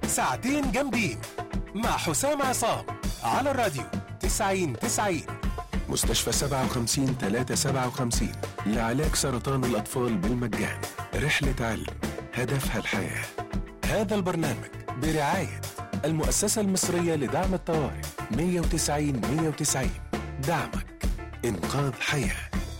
ساعتين جامدين مع حسام عصام على الراديو 90-90. مستشفى 57-357 لعلاج سرطان الأطفال بالمجان. رحلة علم هدفها الحياة. هذا البرنامج برعاية المؤسسة المصرية لدعم الطوارئ 190-190. دعمك إنقاذ حياة.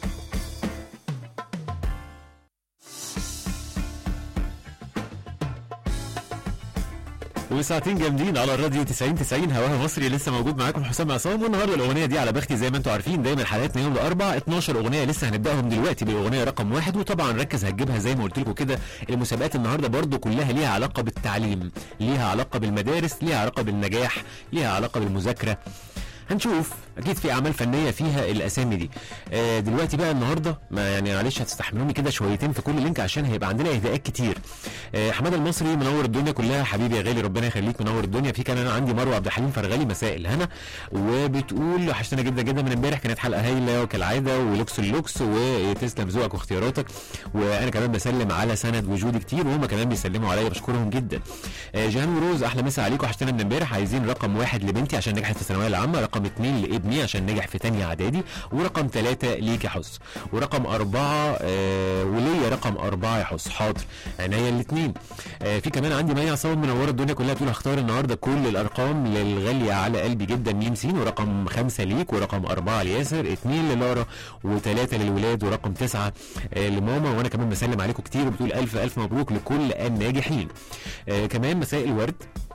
وساعتين جامدين على الراديو 90-90 هواها مصري. لسه موجود معاكم حسام عصام، والنهارده الاغنيه دي على بختي زي ما انتم عارفين. دايما حلقاتنا يوم الاربعاء 12 اغنيه لسه هنبداهم دلوقتي بالاغنيه رقم 1. وطبعا ركز هتجيبها زي ما قلت لكم كده. المسابقات النهارده برضو كلها ليها علاقه بالتعليم، ليها علاقه بالمدارس، ليها علاقه بالنجاح، ليها علاقه بالمذاكره. هنشوف اكيد في اعمال فنيه فيها الاسامي دي. دلوقتي بقى النهارده ما يعني معلش هتستحملوني كده شويتين في كل لينك عشان هيبقى عندنا اهداءات كتير. حماده المصري منور الدنيا كلها حبيبي يا غالي، ربنا يخليك منور الدنيا. في كان انا عندي مروه عبد الحليم فرغلي مساء الهنا، وبتقول وحشتنا جدا جدا من امبارح، كانت حلقه هايله وكالعاده ولوكس اللوكس وتسلم ذوقك واختياراتك. وانا كمان بسلم على سند وجودي كتير وهم كمان بيسلموا عليا بشكرهم جدا. جيهان وروز احلى مسا عليكم، وحشتنا من امبارح. عايزين رقم 1 لبنتي عشان نجحت في الثانويه العامه، رقم 2 لابني عشان نجح في تانية اعدادي، ورقم 3 ليك يا حس، ورقم 4 وليا رقم 4 يا حس. حاضر عينيا الاثنين. في كمان عندي مي عصام منوره الدنيا كلها، بتقول هختار النهارده كل الارقام للغاليه على قلبي جدا ميم سين، ورقم 5 ليك، ورقم 4 لياسر، 2 للارا، و3 للولاد، ورقم 9 لماما. وانا كمان بسلم عليكم كتير وبتقول الف الف مبروك لكل الناجحين. كمان مساء الورد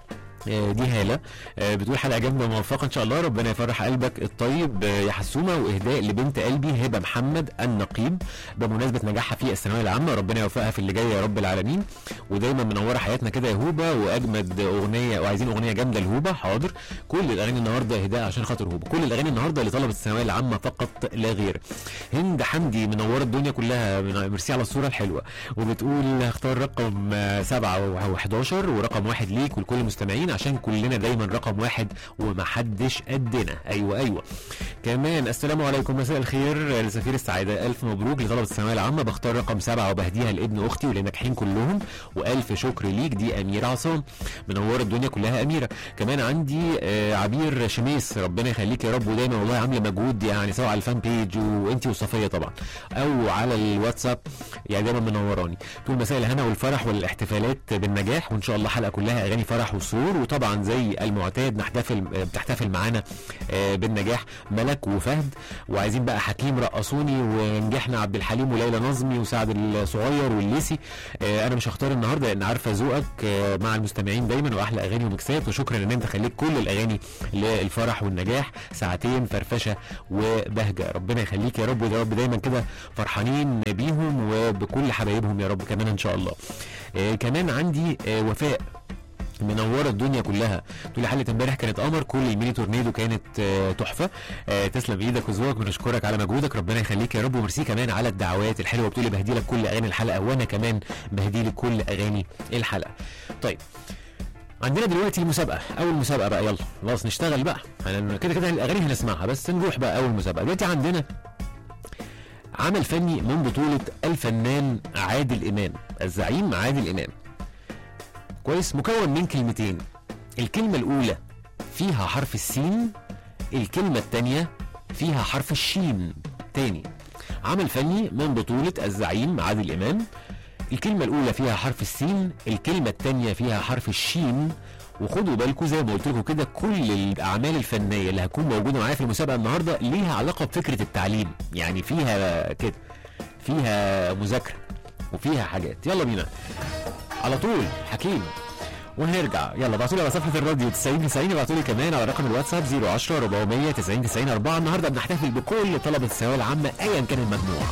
دي هالة بتقول حلقة جامدة موفقة ان شاء الله، ربنا يفرح قلبك الطيب يا حسومة. واهداء لبنت قلبي هبة محمد النقيب بمناسبة نجاحها في الثانوية العامة، ربنا يوفقها في اللي جاي يا رب العالمين. ودايما منورة حياتنا كده يا هوبة، واجمد اغنية وعايزين اغنية جامدة لهوبة. حاضر كل الاغاني النهارده اهداء عشان خاطر هوبة، كل الاغاني النهارده لطلبة الثانوية العامة فقط لا غير. هند حمدي منورة الدنيا كلها، ميرسي على الصورة الحلوة، وبتقول هختار رقم 7 و11 ورقم 1 ليك ولكل المستمعين عشان كلنا دايما رقم 1 ومحدش قدنا. ايوه. كمان السلام عليكم مساء الخير لسفير السعاده، الف مبروك لطلبه الثانويه العامه، بختار رقم 7 وبهديها لابن اختي وللناجحين كلهم، والف شكر ليك. دي اميره عصام منوره الدنيا كلها اميره. كمان عندي عبير شميس، ربنا يخليك يا رب، ودايما والله عامله مجهود يعني سواء على الفان بيج وانتي وصفيه طبعا او على الواتساب، يعني دايما منوراني. طول مساء الهنا والفرح والاحتفالات بالنجاح، وان شاء الله حلقه كلها اغاني فرح وسرور. وطبعا زي المعتاد بتحتفل معانا بالنجاح ملك وفهد، وعايزين بقى حكيم رقصوني، ونجحنا عبد الحليم وليلى نظمي وسعد الصغير والليسي. انا مش هختار النهارده لان عارفه ذوقك مع المستمعين دايما، واحلى اغاني ومكسات. وشكرا ان انت خليت كل الاغاني للفرح والنجاح، ساعتين فرفشه وبهجه. ربنا يخليك يا رب، يا رب دايما كده فرحانين بيهم وبكل حبايبهم يا رب كمان ان شاء الله. كمان عندي وفاء منوره الدنيا كلها، تقولي حلقه امبارح كانت قمر، كل الميني تورنيدو كانت تحفه. تسلم ايدك وذوقك، بنشكرك على مجهودك، ربنا يخليك يا رب. وميرسي كمان على الدعوات الحلوه، بتقولي بهدي لك كل اغاني الحلقه، وانا كمان بهدي لك كل اغاني الحلقه. طيب عندنا دلوقتي مسابقه، اول مسابقه بقى، يلا خلاص نشتغل بقى، كده كده الاغاني هنسمعها بس نروح بقى اول مسابقه. دلوقتي عندنا عمل فني من بطوله الفنان عادل امام، الزعيم عادل امام. كويس، مكون من كلمتين، الكلمة الأولى فيها حرف السين، الكلمة الثانية فيها حرف الشين. تاني، عمل فني من بطولة الزعيم عادل إمام، الكلمة الأولى فيها حرف السين، الكلمة الثانية فيها حرف الشين. وخدوا بالكم زي ما قلت لكم كده، كل الأعمال الفنية اللي هتكون موجودة معايا في المسابقة النهاردة ليها علاقة بفكرة التعليم، يعني فيها كده، فيها مذاكرة وفيها حاجات. يلا بينا على طول حكيم وهنرجع. يلا ابعتوا لي على صفحه الراديو 90-90، ابعتوا لي كمان على رقم الواتساب 010 400 90 94. النهارده بنحتفل بكل طلبه الثانويه العامه ايا كان المجموع.